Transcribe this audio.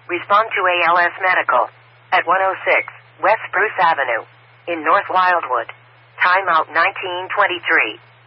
Respond to ALS Medical at 106 West Spruce Avenue in North Wildwood. Timeout 1923.